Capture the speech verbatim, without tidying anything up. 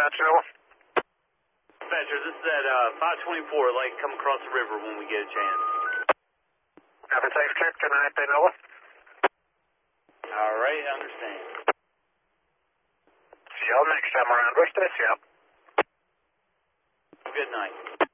Noah. Dispatcher, this is at uh, five twenty-four. Like, come across the river when we get a chance. Have a safe trip tonight, then, Noah. All right, I understand. See y'all next time around. Wish this you. Good night.